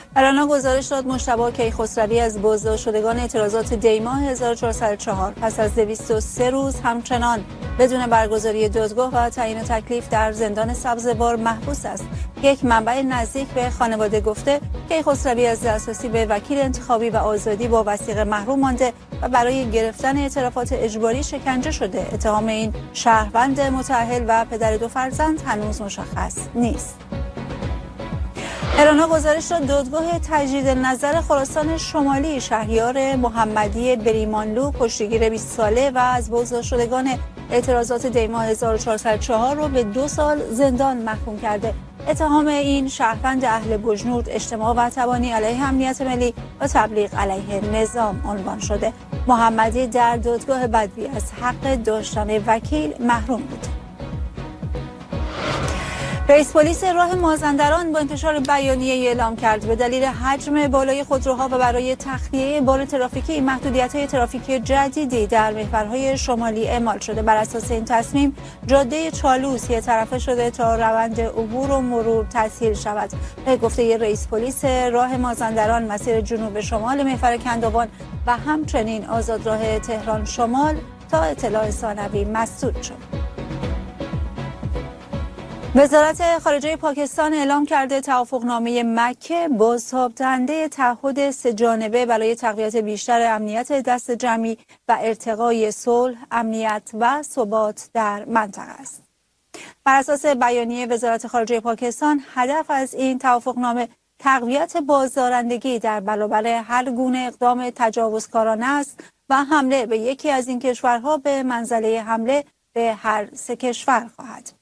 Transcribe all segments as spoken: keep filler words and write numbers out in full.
رانا گزارش داد مجتبی کیخسروی از بازداشت شدگان اعتراضات دیما هزار و چهارصد و چهار پس از دویست و سه روز همچنان بدون برگزاری دادگاه و تعیین تکلیف در زندان سبزوار محبوس است. یک منبع نزدیک به خانواده گفته کیخسروی از دسترسی به وکیل انتخابی و آزادی با وثیقه محروم مانده و برای گرفتن اعترافات اجباری شکنجه شده. اتهام این شهروند متأهل و پدر دو فرزند هنوز مشخص نیست. ایرانا گزارش داد دادگاه تجدید نظر خراسان شمالی شهریار محمدی بریمانلو کشتیگیر بیست ساله و از بازداشت شدگان اعتراضات دیما هزار و چهارصد و چهار را به دو سال زندان محکوم کرده. اتهام این شهروند اهل بجنورد اجتماع و تبانی علیه امنیت ملی و تبلیغ علیه نظام عنوان شده. محمدی در دادگاه بدوی از حق داشتن وکیل محروم بود. رئیس پلیس راه مازندران با انتشار بیانیه اعلام کرد به دلیل حجم بالای خودروها و برای تخلیه بار ترافیکی محدودیت‌های ترافیکی جدیدی در محورهای شمالی اعمال شده. بر اساس این تصمیم جاده چالوس یک طرفه شده تا روند عبور و مرور تسهیل شود. به گفته رئیس پلیس راه مازندران مسیر جنوب شمال محور کندوان و همچنین آزادراه تهران شمال تا اطلاع ثانوی مسدود شد. وزارت خارجه پاکستان اعلام کرده توافقنامه مکه بازتاب دهنده تعهد سه‌جانبه برای تقویت بیشتر امنیت دست جمعی و ارتقای صلح، امنیت و ثبات در منطقه است. بر اساس بیانیه وزارت خارجه پاکستان هدف از این توافقنامه تقویت بازدارندگی در برابر هر گونه اقدام تجاوزکارانه است و حمله به یکی از این کشورها به منزله حمله به هر سه کشور خواهد.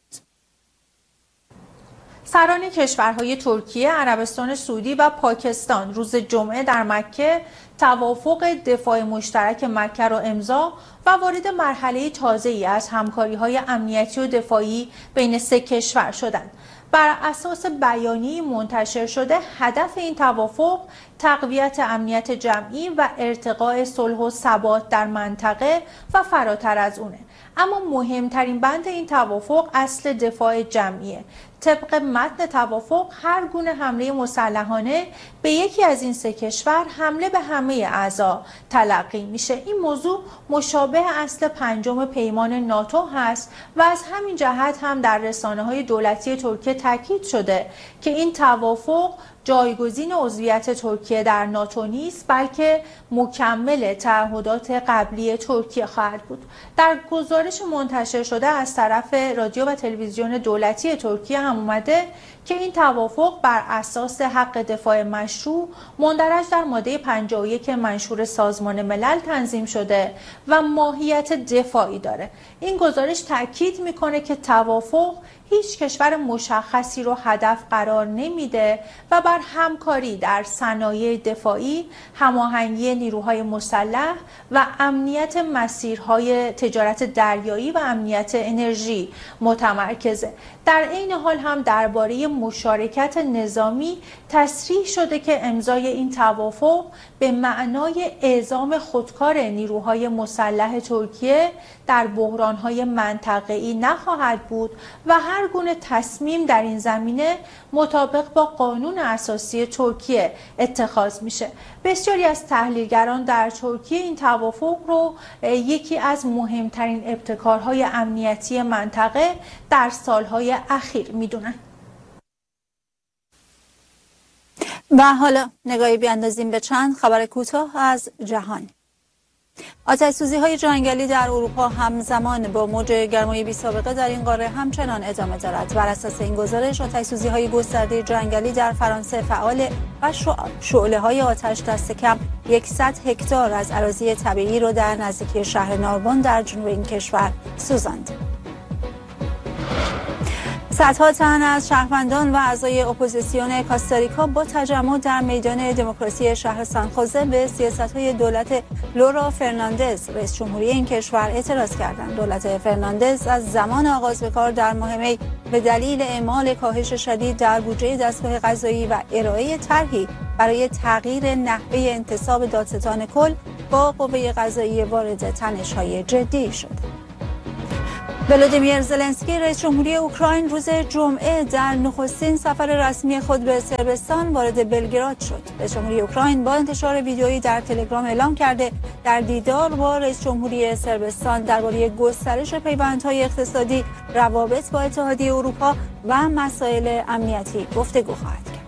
سران کشورهای ترکیه، عربستان سعودی و پاکستان روز جمعه در مکه توافق دفاع مشترک مکه را امضا و وارد مرحله تازه‌ای از همکاری‌های امنیتی و دفاعی بین سه کشور شدند. بر اساس بیانیه‌ای منتشر شده هدف این توافق تقویت امنیت جمعی و ارتقاء صلح و ثبات در منطقه و فراتر از اونه. اما مهمترین بند این توافق اصل دفاع جمعیه. طبق متن توافق هر گونه حمله مسلحانه به یکی از این سه کشور حمله به همه اعضا تلقی میشه. این موضوع مشابه اصل پنجم پیمان ناتو هست و از همین جهت هم در رسانه‌های دولتی ترکیه تاکید شده که این توافق جایگزین عضویت ترکیه در ناتو نیست بلکه مکمل تعهدات قبلی ترکیه خواهد بود. در گزارش منتشر شده از طرف رادیو و تلویزیون دولتی ترکیه هم اومده که این توافق بر اساس حق دفاع مشروع مندرج در ماده پنجاه و یک منشور سازمان ملل تنظیم شده و ماهیت دفاعی داره. این گزارش تاکید میکنه که توافق هیچ کشور مشخصی رو هدف قرار نمیده و بر همکاری در صنایع دفاعی، هماهنگی نیروهای مسلح و امنیت مسیرهای تجارت دریایی و امنیت انرژی متمرکزه. در این حال هم درباره مشارکت نظامی تصریح شده که امضای این توافق به معنای اعزام خودکار نیروهای مسلح ترکیه در بحران‌های منطقه‌ای نخواهد بود و هر گونه تصمیم در این زمینه مطابق با قانون اساسی ترکیه اتخاذ میشه. بسیاری از تحلیلگران در ترکیه این توافق رو یکی از مهمترین ابتکارهای امنیتی منطقه در سالهای اخیر میدونن. و حالا نگاهی بیاندازیم به چند خبر کوتاه از جهان. آتش‌سوزی‌های جنگلی در اروپا همزمان با موج گرمای بی‌سابقه در این قاره همچنان ادامه دارد. بر اساس این گزارش آتش‌سوزی‌های گسترده جنگلی در فرانسه فعال و شعله‌های آتش دست کم صد هکتار از اراضی طبیعی را در نزدیکی شهر ناربون در جنوب این کشور سوزاند. صدها تن از شهروندان و اعضای اپوزیسیون کاستاریکا با تجمع در میدان دموکراسی شهر سانخوزه به سیاست‌های دولت لورا فرناندز رئیس جمهوری این کشور اعتراض کردند. دولت فرناندز از زمان آغاز به کار در ماه می به دلیل اعمال کاهش شدید در بودجه دستگاه قضایی و ارائه طرحی برای تغییر نحوه انتصاب دادستان کل با قوه قضایی وارد تنش‌های جدی شد. ولودیمیر زلنسکی رئیس جمهوری اوکراین روز جمعه در نخستین سفر رسمی خود به صربستان وارد بلگراد شد. رئیس جمهوری اوکراین با انتشار ویدیویی در تلگرام اعلام کرده در دیدار با رئیس جمهوری صربستان درباره گسترش پیوندهای اقتصادی، روابط با اتحادیه اروپا و مسائل امنیتی گفتگو خواهد کرد.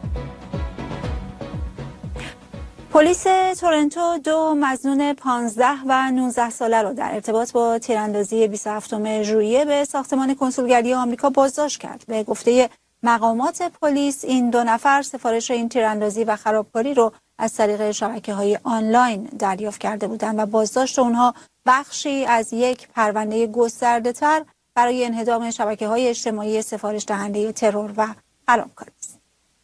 پلیس تورنتو دو مظنون پانزده و نوزده ساله را در ارتباط با تیراندازی بیست و هفتم ژوئیه به ساختمان کنسولگری آمریکا بازداشت کرد. به گفته مقامات پلیس این دو نفر سفارش این تیراندازی و خرابکاری رو از طریق شبکه‌های آنلاین دریافت کرده بودند و بازداشت اونها بخشی از یک پرونده گسترده‌تر برای انهدام شبکه‌های اجتماعی سفارش دهنده ترور و خرابکاری است.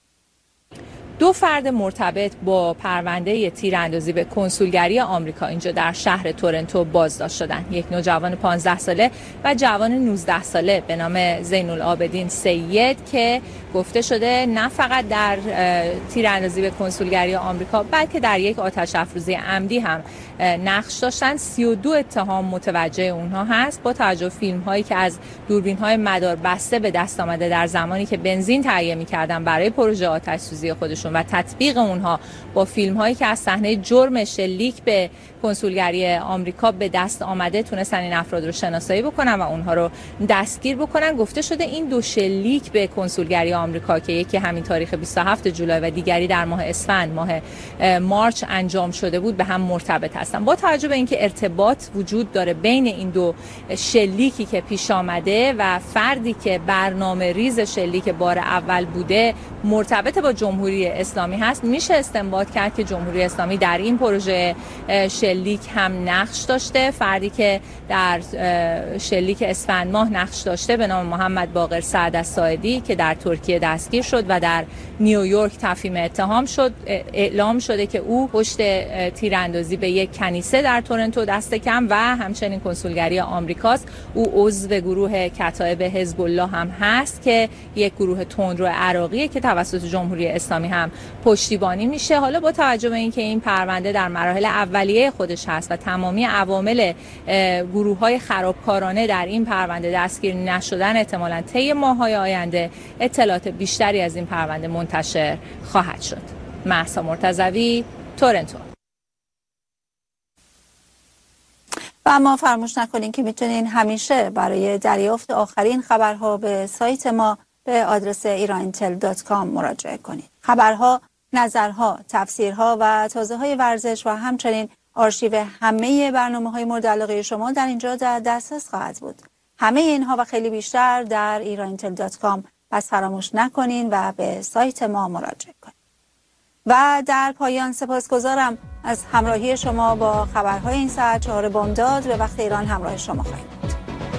دو فرد مرتبط با پرونده تیراندازی به کنسولگری آمریکا اینجا در شهر تورنتو بازداشت شدند. یک نوجوان پانزده ساله و جوان نوزده ساله به نام زین العابدین سید که گفته شده نه فقط در تیراندازی به کنسولگری آمریکا بلکه در یک آتش افروزی عمدی هم نقش داشتن. سی و دو اتهام متوجه اونها هست با توجه فیلم هایی که از دوربین های مدار بسته به دست آمده در زمانی که بنزین تهیه می‌کردن برای پروژه آتش سوزی خودشون و تطبیق اونها با فیلم هایی که از صحنه جرم شلیک به کنسولگری آمریکا به دست آمده تونستن این افراد رو شناسایی بکنن و اونها رو دستگیر بکنن. گفته شده این دو شلیک به کنسولگری آمریکا که یکی همین تاریخ بیست و هفتم ژوئیه و دیگری در ماه اسفند ماه مارچ انجام شده بود به هم مرتبط هستن. با توجه به اینکه ارتباط وجود داره بین این دو شلیکی که پیش آمده و فردی که برنامه ریز شلیک بار اول بوده مرتبط با جمهوری اسلامی هست، میشه استنباط کرد که جمهوری اسلامی در این پروژه شلیک هم نقش داشته. فردی که در شلیک اسفند ماه نقش داشته به نام محمد باقر سعد الساعدی که در ترکیه دستگیر شد و در نیویورک تفهیم اتهام شد. اعلام شده که او پشت تیراندازی به یک کنیسه در تورنتو دست کم و همچنین کنسولگری آمریکاست. او عضو گروه کتایب حزب الله هم هست که یک گروه تندرو عراقیه که توسط جمهوری اسلامی هم پشتیبانی میشه. حالا با توجه به اینکه این پرونده در مراحل اولیه خودش هست و تمامی عوامل گروه‌های خرابکارانه در این پرونده دستگیر نشدن، احتمالاً طی ماه‌های آینده اطلاعات بیشتری از این پرونده منتشر خواهد شد. مهسا مرتضوی، تورنتو. و اما فراموش نکنین که میتونین همیشه برای دریافت آخرین خبرها به سایت ما به آدرس ایران اینتل دات کام مراجعه کنید. خبرها، نظرها، تفسیرها و تازه‌های ورزش و همچنین آرشیو همه برنامه‌های مورد علاقه شما در اینجا در دسترس خواهد بود. همه اینها و خیلی بیشتر در ایران اینتل دات کام. پس فراموش نکنین و به سایت ما مراجعه کنید. و در پایان سپاسگزارم از همراهی شما با خبرهای این ساعت. چهار بامداد به وقت ایران همراه شما خواهیم.